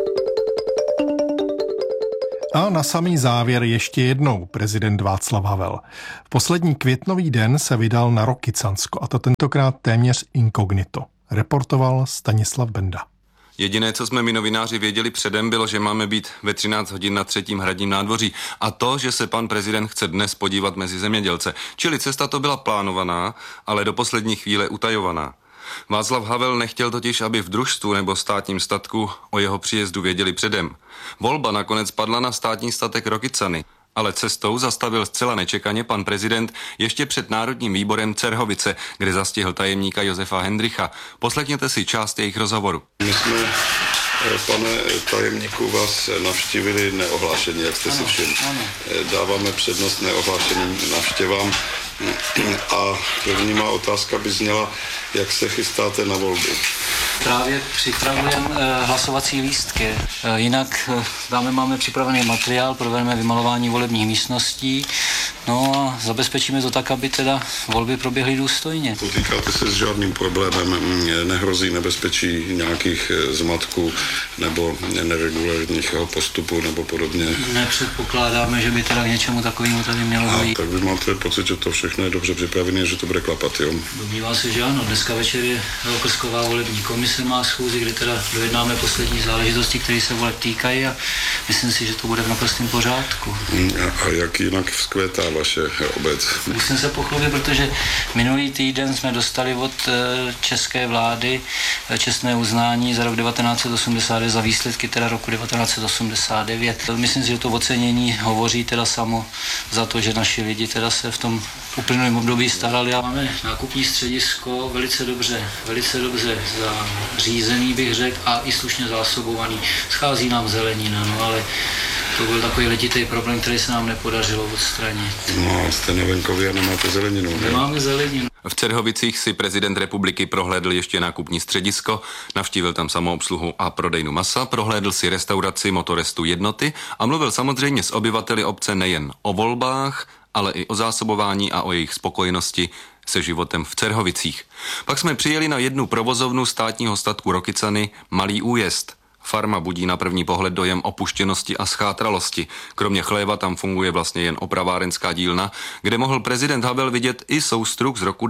A na samý závěr ještě jednou prezident Václav Havel. V poslední květnový den se vydal na Rokycansko, a to tentokrát téměř inkognito. Reportoval Stanislav Benda. Jediné, co jsme my novináři věděli předem, bylo, že máme být ve 13 hodin na 3. hradním nádvoří a to, že se pan prezident chce dnes podívat mezi zemědělce. Čili cesta to byla plánovaná, ale do poslední chvíle utajovaná. Václav Havel nechtěl totiž, aby v družstvu nebo státním statku o jeho příjezdu věděli předem. Volba nakonec padla na státní statek Rokycany, ale cestou zastavil zcela nečekaně pan prezident ještě před Národním výborem Čerhovice, kde zastihl tajemníka Josefa Hendricha. Poslechněte si část jejich rozhovoru. My jsme, pane tajemníku, vás navštívili neohlášení, jak jste si všiml. Dáváme přednost neohlášeným navštěvám. A první má otázka by zněla, jak se chystáte na volbu? Právě připravujeme hlasovací lístky. Jinak máme připravený materiál, provedeme vymalování volebních místností, no a zabezpečíme to tak, aby teda volby proběhly důstojně. Potýkáte se s žádným problémem, nehrozí nebezpečí nějakých zmatků nebo neregulárních postupu nebo podobně? Nepředpokládáme, že by teda k něčemu takovému tady mělo dojít. Tak vy máte pocit, že to všechno je dobře připravené, že to bude klapat, jo? Domnívám se, že ano. Dneska večer je Velkosková volební komise má schůzi, kde teda dojednáme poslední záležitosti, které se voleb týkají a myslím si, že to bude v naprostém pořádku. A jak jinak vzkvétá vaše obec? Musím se pochlubit, protože minulý týden jsme dostali od české vlády čestné uznání za rok 1989 za výsledky teda roku 1989. Myslím si, že to ocenění hovoří teda samo za to, že naši lidi teda se v tom uplynulém období starali a máme nákupní středisko velice dobře zařízený, bych řekl, a i slušně zásobovaný. Schází nám zelenina, no ale to byl takový letitý problém, který se nám nepodařilo odstranit. No, jste na venkově a nemáte zeleninu, ne? Nemáme zeleninu. V Čerhovicích si prezident republiky prohlédl ještě nákupní středisko, navštívil tam samoobsluhu a prodejnu masa, prohlédl si restauraci Motorestu Jednoty a mluvil samozřejmě s obyvateli obce nejen o volbách, ale i o zásobování a o jejich spokojenosti se životem v Čerhovicích. Pak jsme přijeli na jednu provozovnu státního statku Rokycany, Malý Újezd. Farma budí na první pohled dojem opuštěnosti a schátralosti. Kromě chléva tam funguje vlastně jen opravárenská dílna, kde mohl prezident Havel vidět i soustruh z roku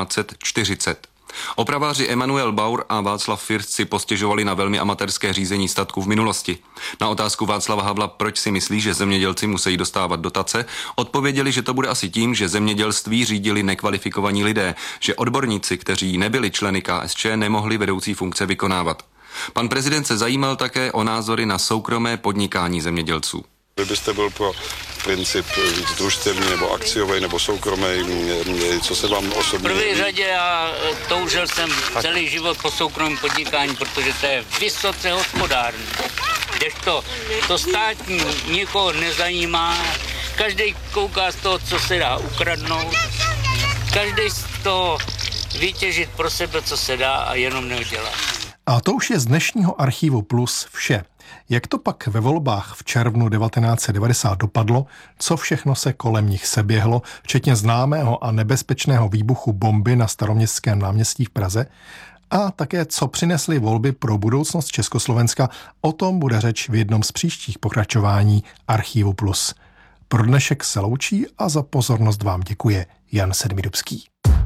1940. Opraváři Emanuel Baur a Václav First si postěžovali na velmi amatérské řízení statku v minulosti. Na otázku Václava Havla, proč si myslí, že zemědělci musí dostávat dotace, odpověděli, že to bude asi tím, že zemědělství řídili nekvalifikovaní lidé, že odborníci, kteří nebyli členy KSČ, nemohli vedoucí funkce vykonávat. Pan prezident se zajímal také o názory na soukromé podnikání zemědělců. Vy byste byl pro princip víc družstevní nebo akciový nebo soukromý, co se vám osobně... V první řadě já toužil jsem celý život po soukromém podnikání, protože to je vysoce hospodárné. Kdežto to státní nikoho nezajímá, každý kouká z toho, co se dá ukradnout, každý z toho vytěžit pro sebe, co se dá a jenom neudělá. A to už je z dnešního Archivu Plus vše. Jak to pak ve volbách v červnu 1990 dopadlo, co všechno se kolem nich seběhlo, včetně známého a nebezpečného výbuchu bomby na Staroměstském náměstí v Praze, a také co přinesly volby pro budoucnost Československa, o tom bude řeč v jednom z příštích pokračování Archivu Plus. Pro dnešek se loučí a za pozornost vám děkuje Jan Sedmidubský.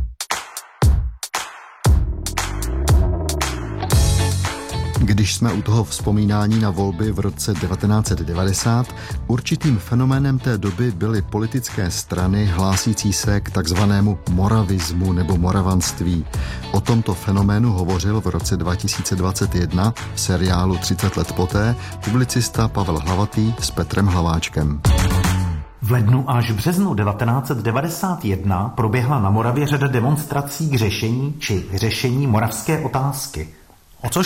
Když jsme u toho vzpomínání na volby v roce 1990, určitým fenoménem té doby byly politické strany hlásící se k takzvanému moravismu nebo moravanství. O tomto fenoménu hovořil v roce 2021 v seriálu 30 let poté publicista Pavel Hlavatý s Petrem Hlaváčkem. V lednu až březnu 1991 proběhla na Moravě řada demonstrací k řešení či řešení moravské otázky. O co šlo?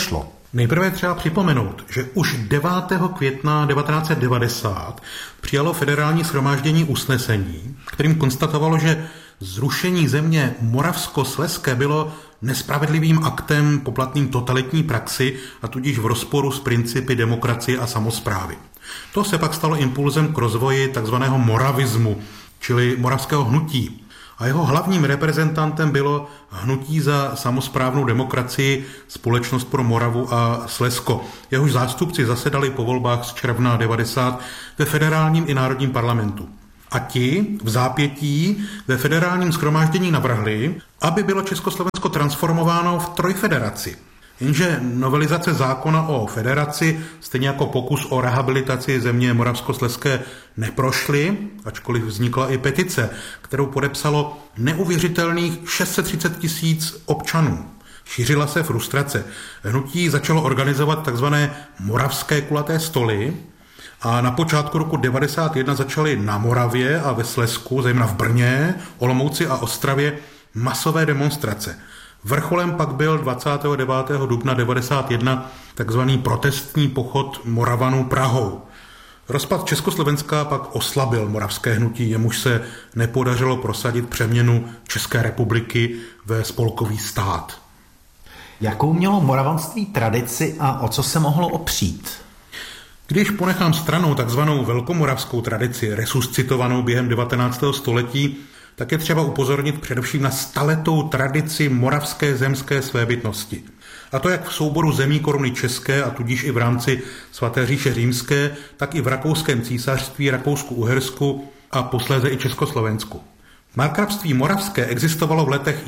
Nejprve třeba připomenout, že už 9. května 1990 přijalo Federální shromáždění usnesení, kterým konstatovalo, že zrušení země Moravskoslezské bylo nespravedlivým aktem poplatným totalitní praxi a tudíž v rozporu s principy demokracie a samosprávy. To se pak stalo impulzem k rozvoji takzvaného moravismu, čili moravského hnutí. A jeho hlavním reprezentantem bylo Hnutí za samosprávnou demokracii Společnost pro Moravu a Slezsko. Jehož zástupci zasedali po volbách z června 90 ve federálním i národním parlamentu. A ti v zápětí ve federálním shromáždění navrhli, aby bylo Československo transformováno v trojfederaci. Jenže novelizace zákona o federaci, stejně jako pokus o rehabilitaci země Moravskoslezské, neprošly, ačkoliv vznikla i petice, kterou podepsalo neuvěřitelných 630 000 občanů. Šířila se frustrace. Hnutí začalo organizovat takzvané moravské kulaté stoly a na počátku roku 1991 začaly na Moravě a ve Slezsku, zejména v Brně, Olomouci a Ostravě, masové demonstrace. Vrcholem pak byl 29. dubna 1991 takzvaný protestní pochod Moravanů Prahou. Rozpad Československa pak oslabil moravské hnutí, jemuž se nepodařilo prosadit přeměnu České republiky ve spolkový stát. Jakou mělo moravanství tradici a o co se mohlo opřít? Když ponechám stranou takzvanou velkomoravskou tradici, resuscitovanou během 19. století, tak je třeba upozornit především na staletou tradici moravské zemské svébytnosti. A to jak v souboru zemí koruny české a tudíž i v rámci Svaté říše římské, tak i v Rakouském císařství, Rakousku-Uhersku a posléze i Československu. Markrabství moravské existovalo v letech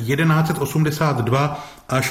1182 až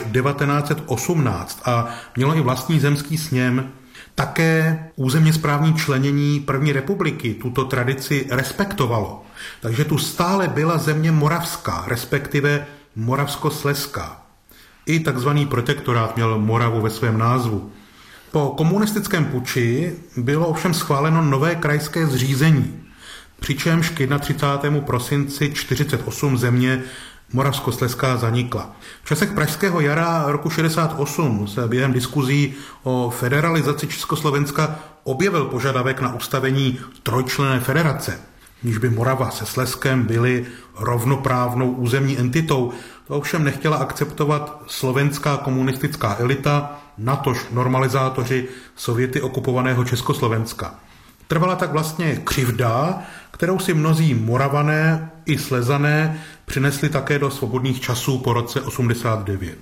1918 a mělo i vlastní zemský sněm. Také územně správní členění první republiky tuto tradici respektovalo. Takže tu stále byla země moravská, respektive moravskoslezská. I takzvaný protektorát měl Moravu ve svém názvu. Po komunistickém puči bylo ovšem schváleno nové krajské zřízení, přičemž k 31. prosinci 1948 země Moravskoslezská zanikla. V časech pražského jara roku 68 se během diskuzí o federalizaci Československa objevil požadavek na ustavení trojčlenné federace, níž by Morava se Slezskem byly rovnoprávnou územní entitou. To ovšem nechtěla akceptovat slovenská komunistická elita, natož normalizátoři Sověty okupovaného Československa. Trvala tak vlastně křivda, kterou si mnozí Moravané i Slezané přinesli také do svobodných časů po roce 89.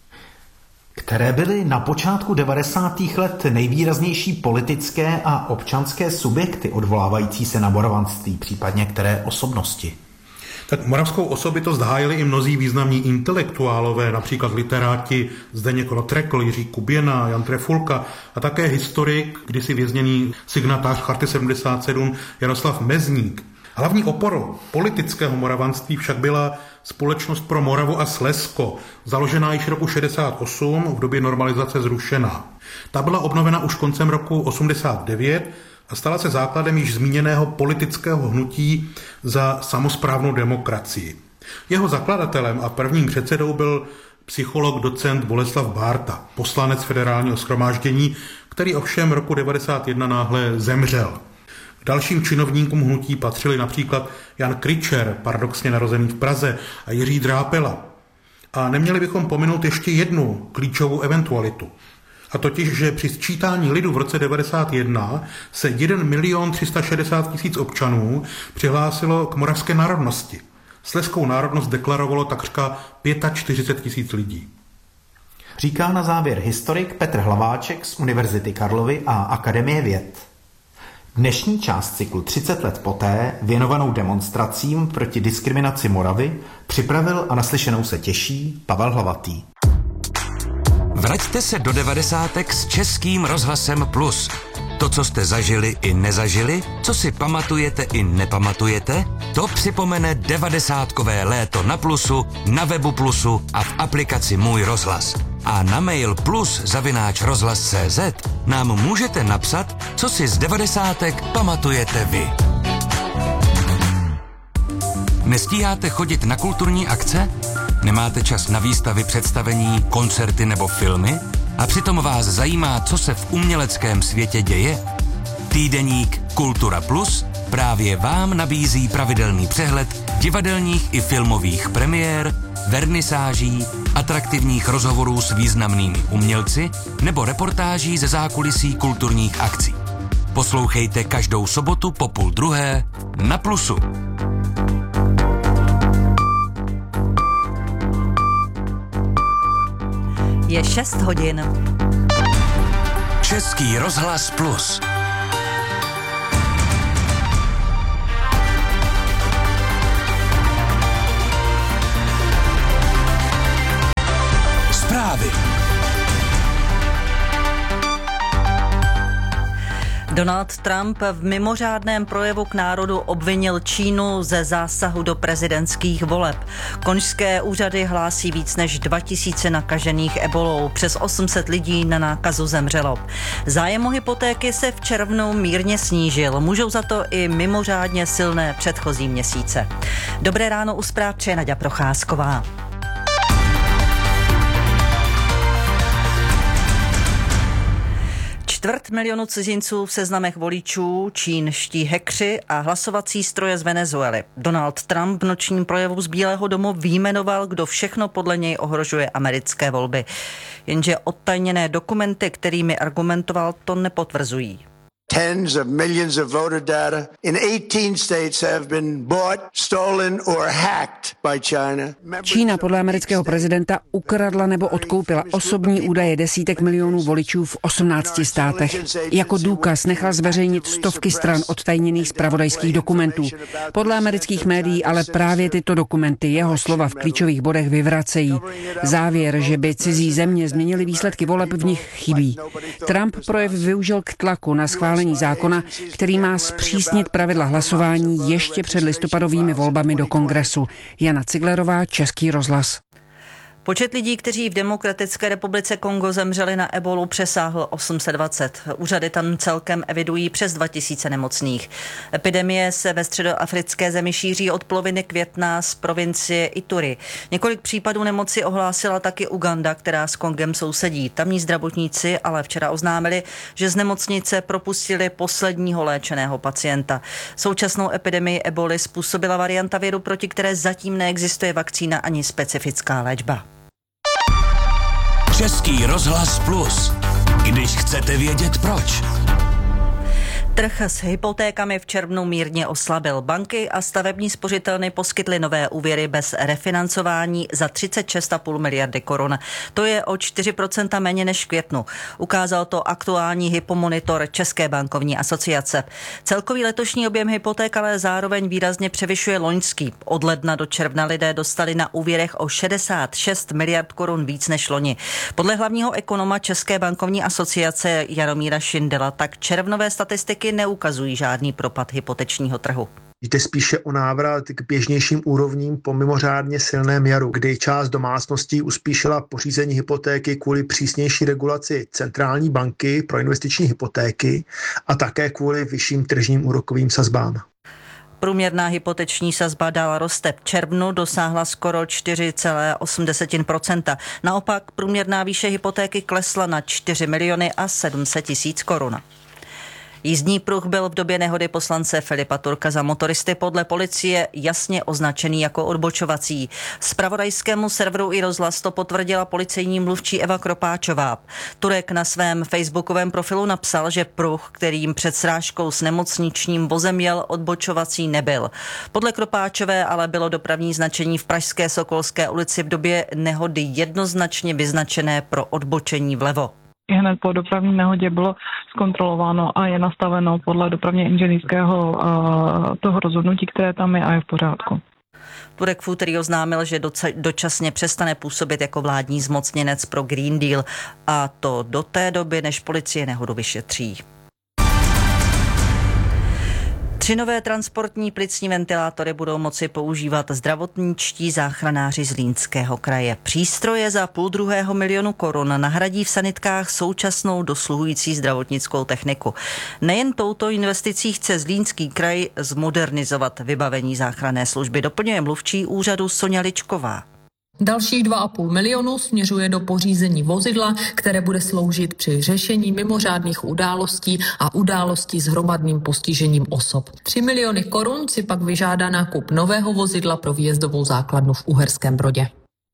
Které byly na počátku 90. let nejvýraznější politické a občanské subjekty odvolávající se na moravanství, případně které osobnosti? Tak moravskou osobitost hájili i mnozí významní intelektuálové, například literáti Zdeněk Rotrekl, Jiří Kuběna, Jan Trefulka a také historik, kdysi vězněný signatář Charty 77 Jaroslav Mezník. Hlavní oporou politického moravanství však byla Společnost pro Moravu a Slezsko, založená již roku 68, v době normalizace zrušená. Ta byla obnovena už koncem roku 89 a stala se základem již zmíněného politického hnutí za samosprávnou demokracii. Jeho zakladatelem a prvním předsedou byl psycholog docent Boleslav Bárta, poslanec Federálního shromáždění, který ovšem roku 1991 náhle zemřel. K dalším činovníkům hnutí patřili například Jan Kričer, paradoxně narozený v Praze, a Jiří Drápela. A neměli bychom pominout ještě jednu klíčovou eventualitu. A totiž, že při sčítání lidu v roce 1991 se 1 360 000 občanů přihlásilo k moravské národnosti. Slezskou národnost deklarovalo takřka 45 000 lidí. Říká na závěr historik Petr Hlaváček z Univerzity Karlovy a Akademie věd. Dnešní část cyklu 30 let poté, věnovanou demonstracím proti diskriminaci Moravy, připravil a naslyšenou se těší Pavel Hlavatý. Vraťte se do 90. s Českým rozhlasem Plus. To, co jste zažili i nezažili, co si pamatujete i nepamatujete, to připomene 90kové léto na Plusu, na webu Plusu a v aplikaci Můj rozhlas. A na mail plus@rozhlas.cz nám můžete napsat, co si z 90. pamatujete vy. Nestíháte chodit na kulturní akce? Nemáte čas na výstavy, představení, koncerty nebo filmy? a přitom vás zajímá, co se v uměleckém světě děje? Týdeník Kultura Plus právě vám nabízí pravidelný přehled divadelních i filmových premiér, vernisáží, atraktivních rozhovorů s významnými umělci nebo reportáží ze zákulisí kulturních akcí. Poslouchejte každou sobotu po 12:30 na Plusu. Je 6 hodin. Český rozhlas Plus. Zprávy. Donald Trump v mimořádném projevu k národu obvinil Čínu ze zásahu do prezidentských voleb. Konžské úřady hlásí víc než 2000 nakažených ebolou. Přes 800 lidí na nákazu zemřelo. Zájem o hypotéky se v červnu mírně snížil. Můžou za to i mimořádně silné předchozí měsíce. Dobré ráno u zpráv přeje Naďa Procházková. Čtvrt milionu cizinců v seznamech voličů, čínští hekři a hlasovací stroje z Venezuely. Donald Trump v nočním projevu z Bílého domu vyjmenoval, kdo všechno podle něj ohrožuje americké volby. Jenže odtajněné dokumenty, kterými argumentoval, to nepotvrzují. Tens of millions of voter data in 18 states have been bought, stolen or hacked by China. Čína podle amerického prezidenta ukradla nebo odkoupila osobní údaje desítek milionů voličů v 18 státech. Jako důkaz nechal zveřejnit stovky stran odtajněných zpravodajských dokumentů. Podle amerických médií ale právě tyto dokumenty jeho slova v klíčových bodech vyvracejí. Závěr, že by cizí země změnily výsledky voleb, v nich chybí. Trump projev využil k tlaku na schválení zákona, který má zpřísnit pravidla hlasování ještě před listopadovými volbami do Kongresu. Jana Ciglerová, Český rozhlas. Počet lidí, kteří v Demokratické republice Kongo zemřeli na ebolu, přesáhl 820. Úřady tam celkem evidují přes 2000 nemocných. Epidemie se ve středoafrické zemi šíří od poloviny května z provincie Ituri. Několik případů nemoci ohlásila taky Uganda, která s Kongem sousedí. Tamní zdravotníci ale včera oznámili, že z nemocnice propustili posledního léčeného pacienta. Současnou epidemii eboli způsobila varianta viru, proti které zatím neexistuje vakcína ani specifická léčba. Český rozhlas Plus. Když chcete vědět proč. Trh s hypotékami v červnu mírně oslabil. Banky a stavební spořitelny poskytly nové úvěry bez refinancování za 36,5 miliardy korun. To je o 4% méně než v květnu. Ukázal to aktuální hypomonitor České bankovní asociace. Celkový letošní objem hypoték ale zároveň výrazně převyšuje loňský. Od ledna do června lidé dostali na úvěrech o 66 miliard korun víc než loni. Podle hlavního ekonoma České bankovní asociace Jaromíra Šindela tak červnové statistiky neukazují žádný propad hypotečního trhu. Jde spíše o návrat k běžnějším úrovním po mimořádně silném jaru, kdy část domácností uspíšila pořízení hypotéky kvůli přísnější regulaci centrální banky pro investiční hypotéky a také kvůli vyšším tržním úrokovým sazbám. Průměrná hypoteční sazba dál roste. V červnu dosáhla skoro 4,8%. Naopak průměrná výše hypotéky klesla na 4 miliony a 700 tisíc korun. Jízdní pruh byl v době nehody poslance Filipa Turka za motoristy podle policie jasně označený jako odbočovací. Zpravodajskému serveru iRozhlas to potvrdila policejní mluvčí Eva Kropáčová. Turek na svém facebookovém profilu napsal, že pruh, kterým před srážkou s nemocničním vozem jel, odbočovací nebyl. Podle Kropáčové ale bylo dopravní značení v pražské Sokolské ulici v době nehody jednoznačně vyznačené pro odbočení vlevo. Hned po dopravní nehodě bylo zkontrolováno a je nastaveno podle dopravně inženýrského toho rozhodnutí, které tam je a je v pořádku. Turek v úterý oznámil, že dočasně přestane působit jako vládní zmocněnec pro Green Deal, a to do té doby, než policie nehodu vyšetří. 3 nové transportní plicní ventilátory budou moci používat zdravotničtí záchranáři Zlínského kraje. Přístroje za 1,5 milionu korun nahradí v sanitkách současnou dosluhující zdravotnickou techniku. Nejen touto investicí chce Zlínský kraj zmodernizovat vybavení záchranné služby, doplňuje mluvčí úřadu Soňa Ličková. Dalších 2,5 milionu směřuje do pořízení vozidla, které bude sloužit při řešení mimořádných událostí a událostí s hromadným postižením osob. 3 miliony korun si pak vyžádá nákup nového vozidla pro výjezdovou základnu v Uherském Brodě.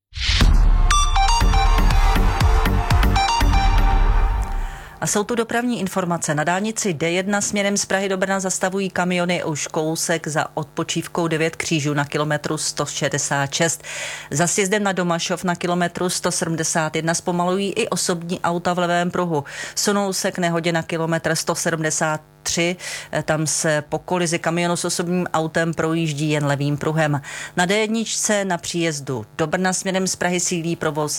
A jsou tu dopravní informace. Na dálnici D1 směrem z Prahy do Brna zastavují kamiony už kousek za odpočívkou 9 křížů na kilometru 166. Za sjezdem na Domašov na kilometru 171 zpomalují i osobní auta v levém pruhu. Sunou se k nehodě na kilometr 173. Tam se po kolizi kamionu s osobním autem projíždí jen levým pruhem. Na D1 na příjezdu do Brna směrem z Prahy sílí provoz